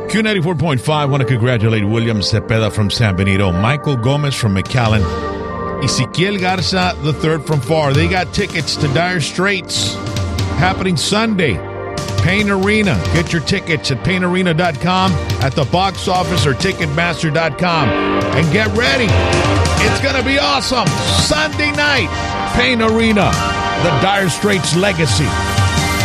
Q94.5, I want to congratulate William Cepeda from San Benito, Michael Gomez from McAllen, Ezequiel Garza III from Far. They got tickets to Dire Straits happening Sunday. Payne Arena. Get your tickets at paynearena.com, at the box office, or ticketmaster.com. And get ready. It's going to be awesome. Sunday night, Payne Arena, the Dire Straits legacy.